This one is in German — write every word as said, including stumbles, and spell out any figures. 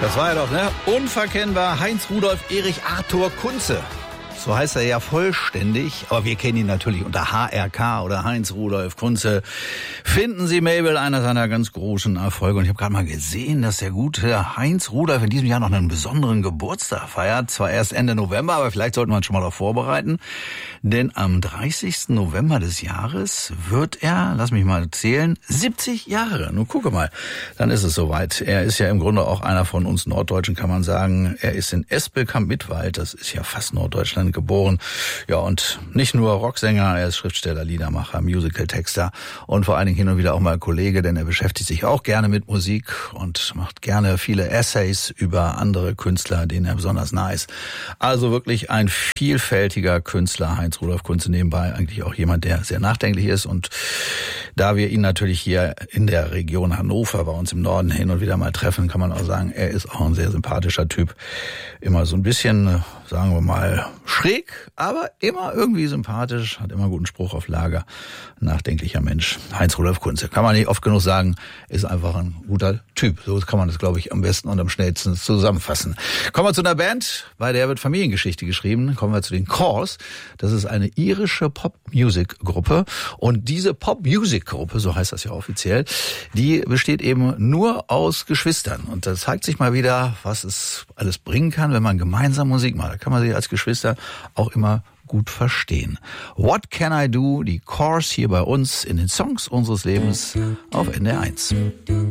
Das war ja doch, ne? Unverkennbar Heinz Rudolf Erich Arthur Kunze. So heißt er ja vollständig, aber wir kennen ihn natürlich unter H R K oder Heinz Rudolf Kunze. Finden Sie Mabel, einer seiner ganz großen Erfolge. Und ich habe gerade mal gesehen, dass der gute Heinz Rudolf in diesem Jahr noch einen besonderen Geburtstag feiert. Zwar erst Ende November, aber vielleicht sollten wir uns schon mal darauf vorbereiten. Denn am dreißigsten November des Jahres wird er, lass mich mal zählen, siebzig Jahre. Nun gucke mal, dann ist es soweit. Er ist ja im Grunde auch einer von uns Norddeutschen, kann man sagen. Er ist in Espelkamp-Mittwald, das ist ja fast Norddeutschland, geboren. Ja, und nicht nur Rocksänger, er ist Schriftsteller, Liedermacher, Musical-Texter und vor allen Dingen hin und wieder auch mal Kollege, denn er beschäftigt sich auch gerne mit Musik und macht gerne viele Essays über andere Künstler, denen er besonders nah ist. Also wirklich ein vielfältiger Künstler, Heinz Rudolf Kunze, nebenbei eigentlich auch jemand, der sehr nachdenklich ist. Und da wir ihn natürlich hier in der Region Hannover bei uns im Norden hin und wieder mal treffen, kann man auch sagen, er ist auch ein sehr sympathischer Typ. Immer so ein bisschen, sagen wir mal, schräg, aber immer irgendwie sympathisch, hat immer guten Spruch auf Lager. Nachdenklicher Mensch. Heinz Rudolf Kunze. Kann man nicht oft genug sagen, ist einfach ein guter Typ. So kann man das, glaube ich, am besten und am schnellsten zusammenfassen. Kommen wir zu einer Band, bei der wird Familiengeschichte geschrieben. Kommen wir zu den Corrs. Das ist eine irische Pop-Music-Gruppe. Und diese Pop-Music-Gruppe, so heißt das ja offiziell, die besteht eben nur aus Geschwistern. Und da zeigt sich mal wieder, was es alles bringen kann, wenn man gemeinsam Musik macht. Da kann man sich als Geschwister auch immer gut verstehen. What Can I Do? Die Corrs hier bei uns in den Songs unseres Lebens auf N D R eins.